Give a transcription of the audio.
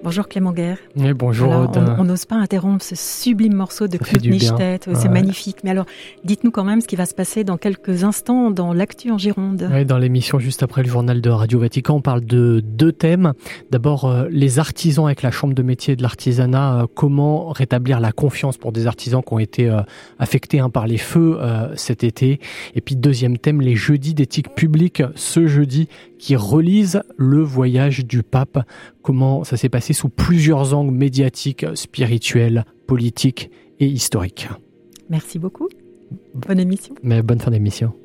Bonjour Clément Guerre. Oui, bonjour. Alors, on n'ose pas interrompre ce sublime morceau de Claude Nichtert. C'est magnifique. Mais alors, dites-nous quand même ce qui va se passer dans quelques instants dans l'actu en Gironde. Oui, dans l'émission juste après le journal de Radio Vatican, on parle de deux thèmes. D'abord, les artisans avec la Chambre de métier et de l'artisanat. Comment rétablir la confiance pour des artisans qui ont été affectés par les feux cet été. Et puis, deuxième thème, les jeudis d'éthique publique. Ce jeudi qui relise le voyage du pape. Comment ça s'est passé sous plusieurs angles médiatiques, spirituels, politiques et historiques. Merci beaucoup. Bonne émission. Mais bonne fin d'émission.